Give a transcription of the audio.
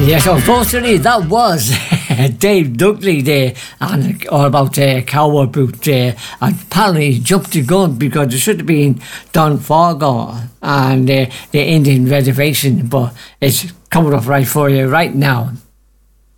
Yes, unfortunately, that was Dave Dudley there, and all about Cowboy Boot. And apparently, he jumped the gun because it should have been Don Fargo and the Indian Reservation, but it's coming up right for you right now.